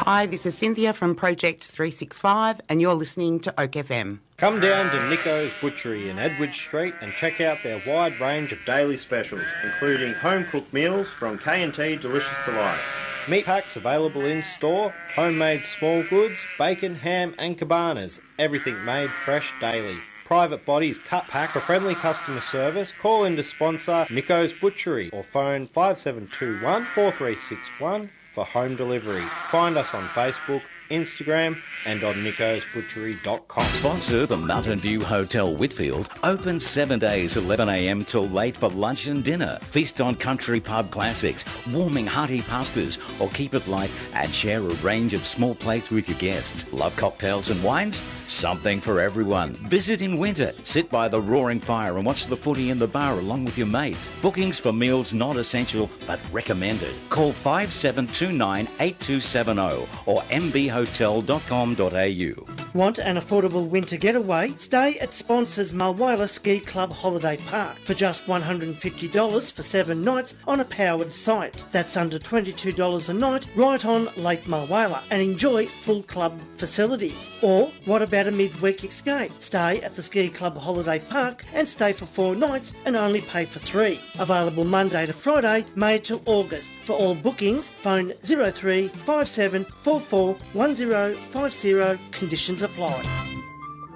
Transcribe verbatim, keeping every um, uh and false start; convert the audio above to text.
Hi, this is Cynthia from Project three sixty-five and you're listening to Oak F M. Come down to Nico's Butchery in Edwidge Street and check out their wide range of daily specials, including home-cooked meals from K and T Delicious Delights. Meat packs available in-store, homemade small goods, bacon, ham and cabanas, everything made fresh daily. Private bodies cut pack for friendly customer service. Call in to sponsor Nico's Butchery or phone five seven two one, four three six one for home delivery. Find us on Facebook, Instagram and on nicos butchery dot com. Sponsor the Mountain View Hotel Whitfield. Open seven days, eleven a m till late for lunch and dinner. Feast on country pub classics, warming hearty pastas, or keep it light and share a range of small plates with your guests. Love cocktails and wines? Something for everyone. Visit in winter. Sit by the roaring fire and watch the footy in the bar along with your mates. Bookings for meals not essential but recommended. Call five seven two nine, eight two seven zero or m v hotel dot com dot a u. Want an affordable winter getaway? Stay at Sponsors Mulwala Ski Club Holiday Park for just one hundred fifty dollars for seven nights on a powered site. That's under twenty-two dollars a night right on Lake Mulwala and enjoy full club facilities. Or what about a midweek escape? Stay at the Ski Club Holiday Park and stay for four nights and only pay for three. Available Monday to Friday, May to August. For all bookings, phone zero three five seven four four one zero five zero. Conditions apply.